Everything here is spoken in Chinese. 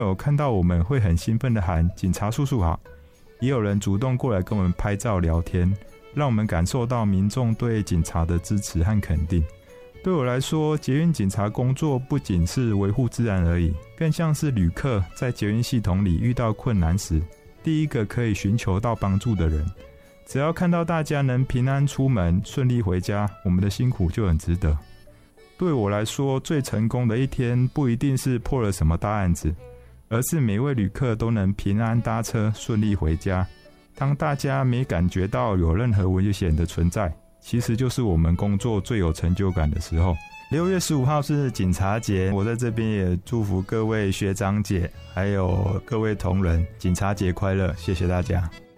有看到我们会很兴奋的喊警察叔叔好，也有人主动过来跟我们拍照聊天，让我们感受到民众对警察的支持和肯定。对我来说，捷运警察工作不仅是维护治安而已，更像是旅客在捷运系统里遇到困难时第一个可以寻求到帮助的人。只要看到大家能平安出门顺利回家，我们的辛苦就很值得。对我来说，最成功的一天不一定是破了什么大案子，而是每位旅客都能平安搭车顺利回家。当大家没感觉到有任何危险的存在，其实就是我们工作最有成就感的时候。6月15号是警察节，我在这边也祝福各位学长姐还有各位同仁警察节快乐，谢谢大家。